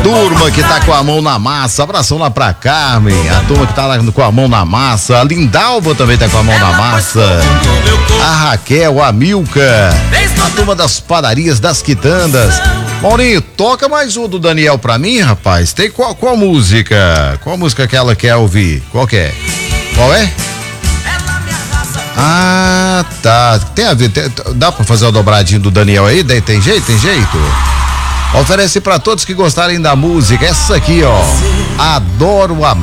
Turma que tá com a mão na massa, abração lá pra Carmen, a turma que tá lá com a mão na massa, a Lindalva também tá com a mão na massa, a Raquel, a Milka, a turma das padarias, das quitandas. Maurinho, toca mais um do Daniel pra mim, rapaz. Tem qual música? Qual música que ela quer ouvir? Qual que é? Qual é? Ah, tá. Tem a ver, dá pra fazer o dobradinho do Daniel aí? Tem jeito? Tem jeito? Oferece pra todos que gostarem da música, essa aqui, ó. Adoro a